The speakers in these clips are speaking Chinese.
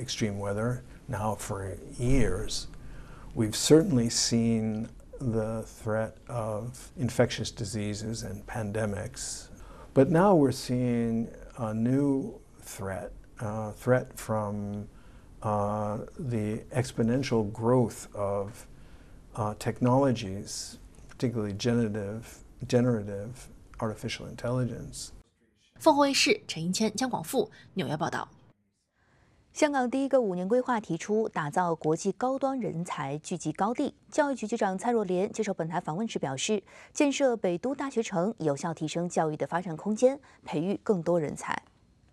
extreme weather now for years. We've certainly seen the threat of infectious diseases and pandemics, but now we're seeing a new threat from the exponential growth of technologies, particularly generative artificial intelligence. 凤凰卫视陈英谦、江广富纽约报道。 香港第一个5年规划提出打造国际高端人才聚集高地。教育局局长蔡若莲接受本台访问时表示，建设北都大学城有效提升教育的发展空间，培育更多人才。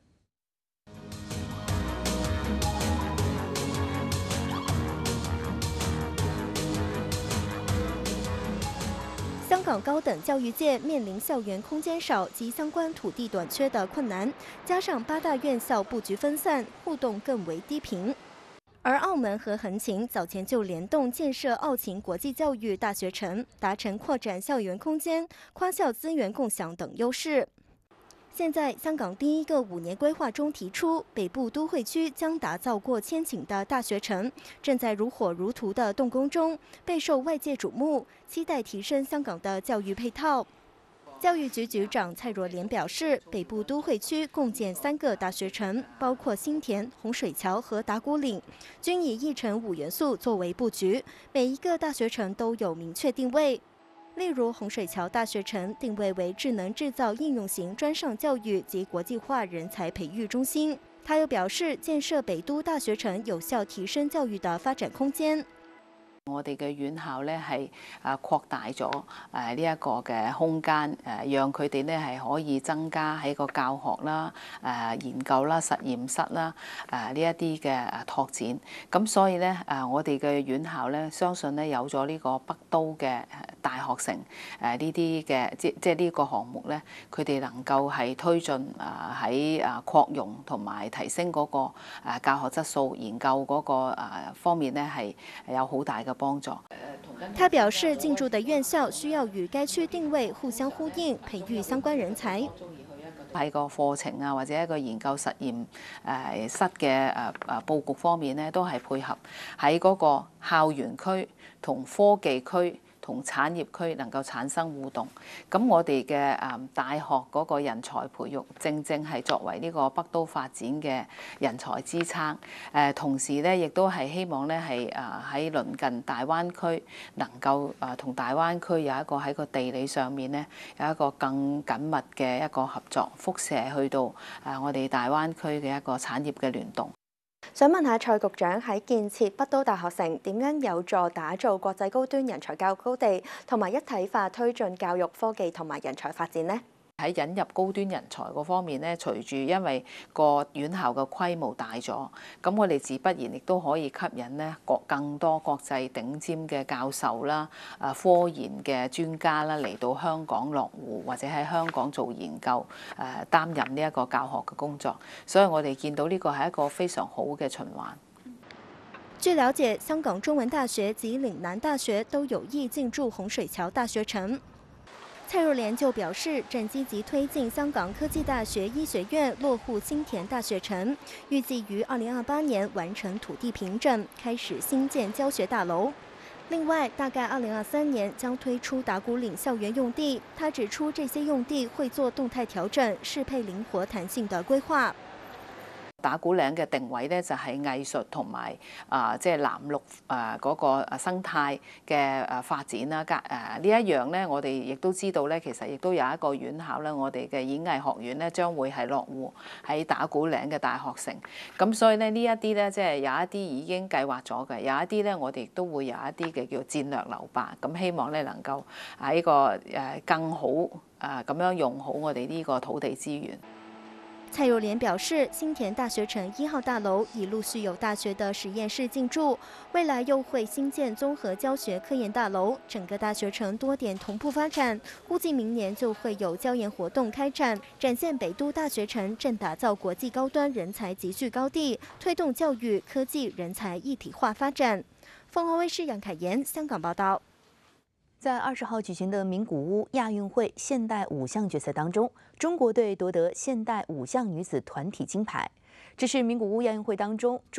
香港高等教育界面临校园空间少及相关土地短缺的困难，加上8大院校布局分散，互动更为低频。而澳门和横琴早前就联动建设澳琴国际教育大学城，达成扩展校园空间、跨校资源共享等优势。现在，香港第一个5年规划中提出，北部都会区将打造过千顷的大学城，正在如火如荼的动工中，备受外界瞩目，期待提升香港的教育配套。教育局局长蔡若莲表示，北部都会区共建3个大学城，包括新田、洪水桥和打鼓岭，均以1城5元素作为布局，每一个大学城都有明确定位。例如，洪水桥大学城定位为智能制造应用型专上教育及国际化人才培育中心。他又表示，建設北都大學城有效提升教育的發展空間。 我哋嘅院校咧係擴大咗呢一個嘅空間，讓佢哋咧係可以增加喺個教學啦、研究啦、實驗室啦呢一啲嘅拓展。咁所以咧我哋嘅院校咧，相信咧有咗呢個北都嘅大學城呢啲嘅即呢個項目咧，佢哋能夠係推進喺擴容同埋提升嗰個教學質素、研究嗰個方面咧係有好大嘅幫助。 他表示，進駐的院校需要與該區定位互相呼應，培育相關人才。 喺個課程啊，或者一個研究實驗室嘅佈局方面咧，都係配合喺嗰個校園區同科技區同產業區能夠產生互動。咁我哋嘅大學嗰個人才培育，正正係作為呢個北都發展嘅人才支撐。同時咧，亦都係希望咧係喺鄰近大灣區能夠同大灣區有一個喺個地理上面咧有一個更緊密嘅一個合作，輻射去到我哋大灣區嘅一個產業嘅聯動。 想問下蔡局長，喺建設北都大學城點樣有助打造國際高端人才教育高地，同埋一體化推進教育科技同埋人才發展呢？ 喺引入高端人才嗰方面咧，隨住因為個院校嘅規模大咗，咁我哋自不然亦都可以吸引咧更多國際頂尖嘅教授啦、科研嘅專家啦嚟到香港落戶，或者喺香港做研究，擔任呢一個教學嘅工作。所以我哋見到呢個係一個非常好嘅循環。 據了解，香港中文大學及嶺南大學都有意進駐洪水橋大學城。蔡若蓮就表示，正積極推進香港科技大學醫學院落戶新田大學城，預計於2028年完成土地平整，開始新建教學大樓。另外，大概2023年將推出打鼓嶺校園用地。他指出，這些用地會做動態調整，適配靈活彈性的規劃。 打鼓嶺嘅定位咧就係藝術同埋即係藍綠嗰個生態嘅發展啦。呢一樣咧，我哋亦都知道咧，其實亦都有一個院校咧，我哋嘅演藝學院咧將會係落戶喺打鼓嶺嘅大學城。咁所以咧呢一啲咧，即係有一啲已經計劃咗嘅，有一啲咧我哋亦都會有一啲嘅叫戰略留白。咁希望咧能夠喺個更好咁樣用好我哋呢個土地資源。 蔡若蓮表示，新田大學城1號大樓已陸續有大學的實驗室進駐，未來又會新建綜合教學科研大樓，整個大學城多點同步發展，估計明年就會有教研活動開展，展現北都大學城正打造國際高端人才集聚高地，推動教育、科技、人才一體化發展。鳳凰衛視楊凱妍香港報道。 在20號舉行的名古屋亞運會現代5項決賽當中，中國隊奪得現代5項女子團體金牌。這是名古屋亞運會當中